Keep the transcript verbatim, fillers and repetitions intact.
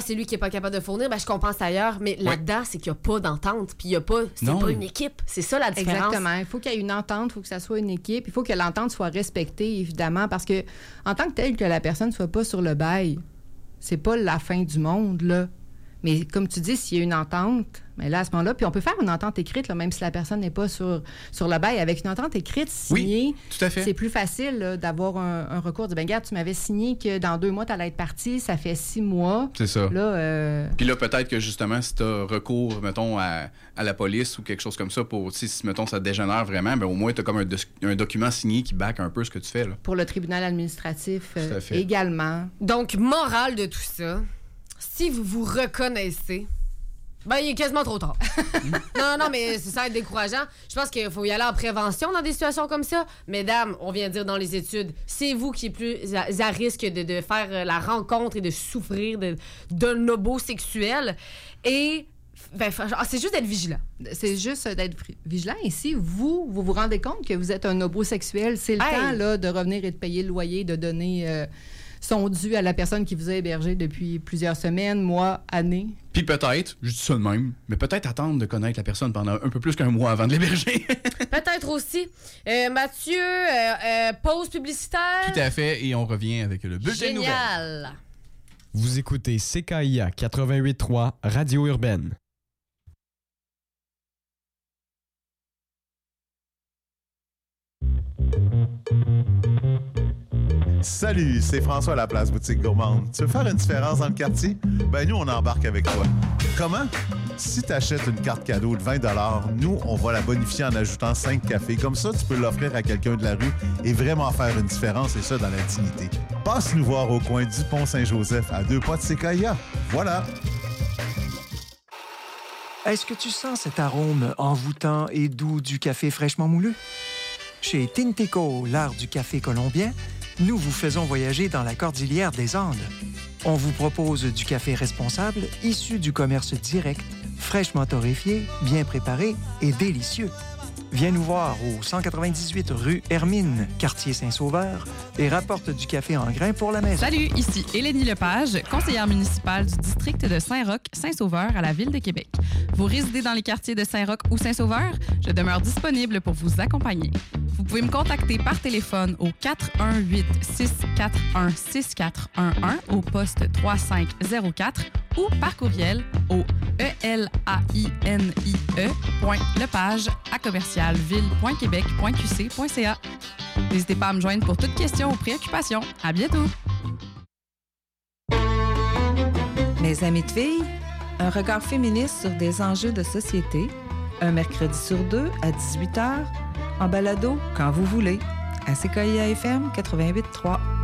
c'est lui qui est pas capable de fournir, ben je compense ailleurs. Mais là-dedans, c'est qu'il n'y a pas d'entente, puis il y a pas, c'est Non. pas une équipe. C'est ça la différence. Exactement. Il faut qu'il y ait une entente, il faut que ça soit une équipe, il faut que l'entente soit respectée, évidemment, parce que en tant que tel, que la personne soit pas sur le bail, c'est pas la fin du monde, là. Mais comme tu dis, s'il y a une entente, mais là, à ce moment-là, puis on peut faire une entente écrite, là, même si la personne n'est pas sur, sur le bail. Avec une entente écrite signée, oui, tout à fait. C'est plus facile là, d'avoir un, un recours. De, ben, regarde, tu m'avais signé que dans deux mois, tu allais être parti, ça fait six mois. C'est ça. Là, euh... Puis là, peut-être que justement, si tu as recours, mettons, à, à la police ou quelque chose comme ça, pour si, mettons, ça dégénère vraiment, ben au moins, tu as comme un, do- un document signé qui back un peu ce que tu fais. Là. Pour le tribunal administratif euh, Tout à fait. également. Donc, morale de tout ça, si vous vous reconnaissez, ben, il est quasiment trop tard. non, non, mais c'est ça être décourageant. Je pense qu'il faut y aller en prévention dans des situations comme ça. Mesdames, on vient de dire dans les études, c'est vous qui êtes plus à, à risque de, de faire la rencontre et de souffrir de, d'un homosexuel. Et ben, c'est juste d'être vigilant. C'est juste d'être vigilant. Et si vous, vous vous rendez compte que vous êtes un homosexuel, c'est le hey. temps là, de revenir et de payer le loyer, de donner euh, son dû à la personne qui vous a hébergé depuis plusieurs semaines, mois, années. Puis peut-être, je dis ça de même, mais peut-être attendre de connaître la personne pendant un peu plus qu'un mois avant de l'héberger. Peut-être aussi. Euh, Mathieu, euh, euh, pause publicitaire. Tout à fait, et on revient avec le bulletin de nouvelles. Génial. Vous écoutez C K I A quatre-vingt-huit trois Radio Urbaine. Salut, c'est François à la Place Boutique Gourmande. Tu veux faire une différence dans le quartier? Ben nous, on embarque avec toi. Comment? Si tu achètes une carte cadeau de vingt dollars, nous, on va la bonifier en ajoutant cinq cafés. Comme ça, tu peux l'offrir à quelqu'un de la rue et vraiment faire une différence, et ça dans l'intimité. Passe nous voir au coin du pont Saint-Joseph, à deux pas de C K I A. Voilà! Est-ce que tu sens cet arôme envoûtant et doux du café fraîchement moulu? Chez Tinteco, l'art du café colombien, nous vous faisons voyager dans la cordillère des Andes. On vous propose du café responsable, issu du commerce direct, fraîchement torréfié, bien préparé et délicieux. Viens nous voir au cent quatre-vingt-dix-huit rue Hermine, quartier Saint-Sauveur, et rapporte du café en grains pour la maison. Salut, ici Élénie Lepage, conseillère municipale du district de Saint-Roch, Saint-Sauveur à la Ville de Québec. Vous résidez dans les quartiers de Saint-Roch ou Saint-Sauveur? Je demeure disponible pour vous accompagner. Vous pouvez me contacter par téléphone au quatre un huit, six quatre un, six quatre un un au poste trois cinq zéro quatre ou par courriel au e l a i n i e point lepage à commercial ville point québec point q c point c a. N'hésitez pas à me joindre pour toute question ou préoccupation. À bientôt! Mes amis de filles, un regard féministe sur des enjeux de société, un mercredi sur deux à dix-huit heures, en balado quand vous voulez, à C K I A F M quatre-vingt-huit trois.